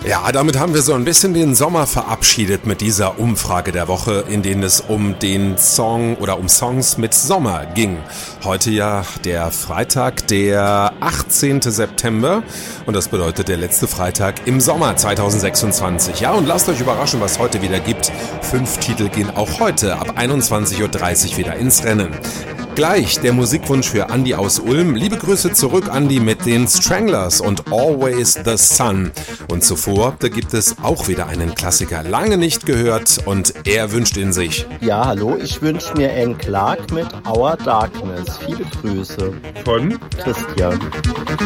Ja, damit haben wir so ein bisschen den Sommer verabschiedet mit dieser Umfrage der Woche, in denen es um den Song oder um Songs mit Sommer ging. Heute ja der Freitag, der 18. September und das bedeutet der letzte Freitag im Sommer 2026. Ja, und lasst euch überraschen, was heute wieder gibt. 5 Titel gehen auch heute ab 21.30 Uhr wieder ins Rennen. Gleich der Musikwunsch für Andi aus Ulm. Liebe Grüße zurück, Andi, mit den Stranglers und Always the Sun. Und zuvor, da gibt es auch wieder einen Klassiker, lange nicht gehört und er wünscht ihn sich. Ja, hallo, ich wünsche mir Anne Clark mit Our Darkness. Viele Grüße. Von Christian.